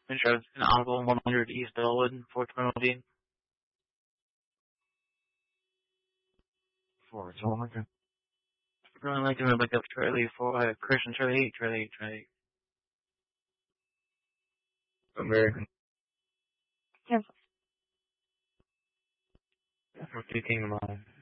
Insurance in Oswald 100 East Elwood, Fort Penalty. Fort, oh my god. Really like to pick up Charlie for Christian Charlie 8. American. Yes. We're kicking them all.